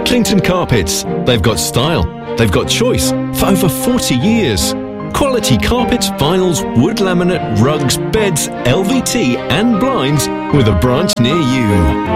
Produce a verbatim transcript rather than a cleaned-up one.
Clinton Carpets. They've got style. They've got choice for over forty years. Quality carpets, vinyls, wood laminate, rugs, beds, L V T and blinds with a branch near you.